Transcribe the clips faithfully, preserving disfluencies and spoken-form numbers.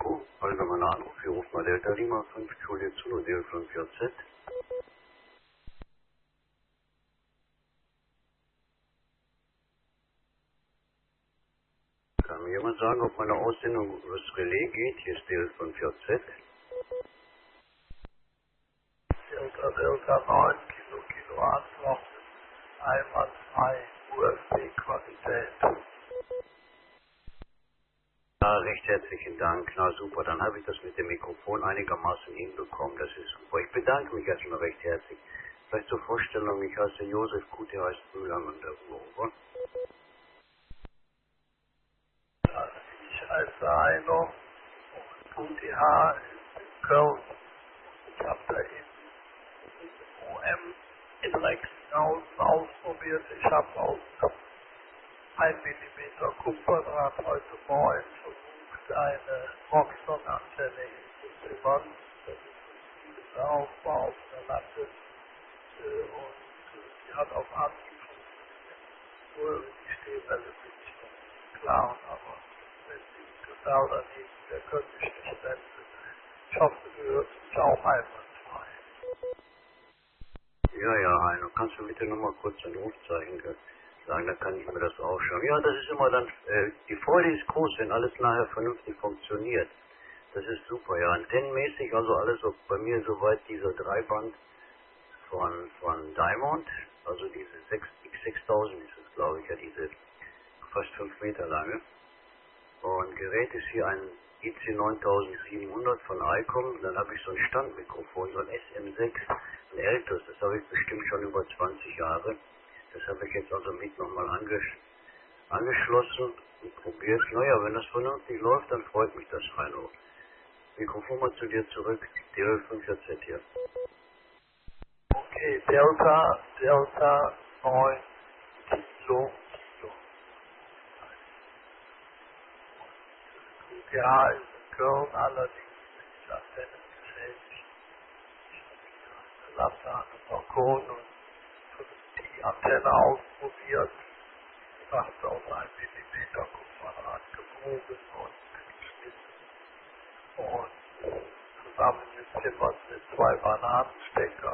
Echo, allgemeiner Anruf, hier ruft mal Delta Lima fünf Juliet Zulu, D L fünf J Z. Kann mir jemand sagen, ob meine Aussendung über das Relais geht? Hier ist D L fünf J Z. Delta Delta neun Kilo Kilo Antwort, einwandfrei, U S B-Qualität. Ja, recht herzlichen Dank. Na super, dann habe ich das mit dem Mikrofon einigermaßen hinbekommen. Das ist super. Ich bedanke mich erstmal recht herzlich. Vielleicht zur Vorstellung, ich heiße Josef Kute, heißt Mühlheim an der Ruhr. Also ich heiße Heino und U T H ist in Köln. Ich habe da eben O M in Rexhausen ausprobiert. Ich habe aus ein Millimeter Kupferdraht heute Morgen versucht, eine Roxxon-Antenne hinzuzimmern. Das ist ein vieles Aufbau auf der Latte äh, und äh, die hat auf Anhieb funktioniert. Nur die Stehwelle bin ich noch nicht klar, aber wenn sie total daneben wäre, könnte ich nicht wenden. Ich hoffe, du hörst mich auch einwandfrei. Ja, ja, Heino, kannst du bitte nochmal kurz ein Rufzeichen sagen, dann kann ich mir das aufschauen. Ja, das ist immer dann, äh, die Freude ist groß, wenn alles nachher vernünftig funktioniert. Das ist super, ja. Antennenmäßig, also alles so bei mir soweit dieser Dreiband von, von Diamond, also diese sechs X sechstausend ist es, glaube ich, ja, diese fast fünf Meter lange. Und Gerät ist hier ein I C neuntausendsiebenhundert von ICOM. Dann habe ich so ein Standmikrofon, so ein S M sechs, ein älteres. Das habe ich bestimmt schon über zwanzig Jahre. Das habe ich jetzt also mit nochmal anges angeschlossen und probiert. Naja, wenn das vernünftig läuft, dann freut mich das, Heino. Mikrofon mal zu dir zurück. D L fünf J Z hier. Okay, Delta, Delta neun Kilo Kilo. Ja, ist in Köln allerdings bin ich Antennen geschädigt. Ich habe eine Lampe an dem Balkon und die Antenne ausprobiert. Ich habe auf ein Millimeter Kupferdraht gebogen und geschnitten und zusammengezimmert mit zwei Bananensteckern.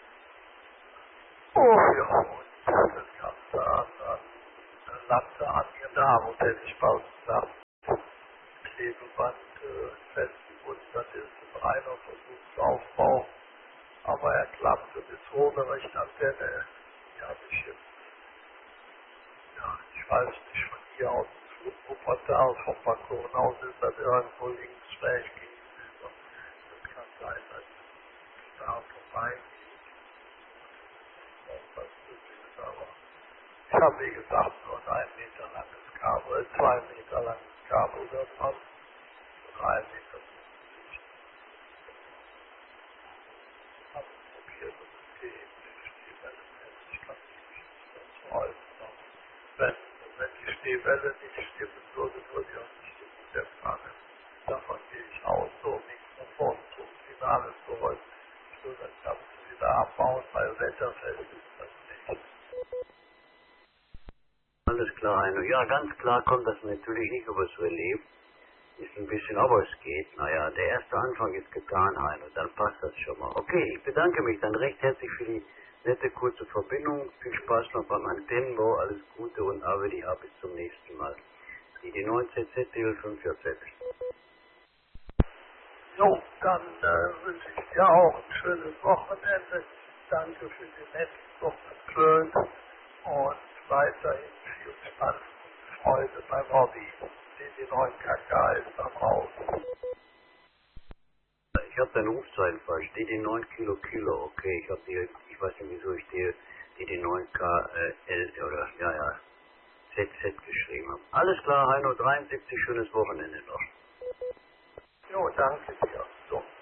Oh ja, und das Ganze an, an eine Lampe angenagelt, hätte ich bald gesagt. Klebeband äh, festgemustert ist, ein reiner Versuchsaufbau, aber er klappte bis ohne Rechtantenne. Die habe ich jetzt, ja, ich weiß nicht, von hier aus dem Wuppertal, vom Balkon aus ist das irgendwo links schräg gegenüber. Das kann sein, dass es da vorbei auch was ist, aber ich habe wie gesagt nur ein ein Meter langes Kabel, zwei Meter langes Kabel da dran, drei Meter. Ich habe probiert, ob es geht. Die Stehwelle nicht, ich kann nicht das häufen. Wenn, wenn die Stehwelle nicht stimmen würde, würde ich auch nicht stimmen der Frage. Davon gehe ich aus, so Mikrofon zum finales Geräusch. Ich würde das Ganze wieder abbauen, weil wetterfest ist das nicht. Alles klar, Heino. Ja, ganz klar kommt das natürlich nicht übers Relais. Ist ein bisschen, aber es geht. Naja, der erste Anfang ist getan, Heino. Dann passt das schon mal. Okay, ich bedanke mich dann recht herzlich für die nette, kurze Verbindung. Viel Spaß noch beim Antennenbau. Alles Gute und A W D H bis zum nächsten Mal. I D neun Z Z, D L fünf J Z. So, dann äh, wünsche ich dir auch ein schönes Wochenende. Danke für die netten Wochenende und weiterhin viel Spaß und Freude beim Hobby. Die neuen K K ist am Haus. Ich habe dein Rufzeichen falsch. D D neun Kilo Kilo. Okay, ich habe dir, ich weiß nicht wieso ich dir D D neun K L oder, ja, ja, Z Z geschrieben habe. Alles klar, Heino, dreiundsiebzig, schönes Wochenende noch. Jo, danke dir. So.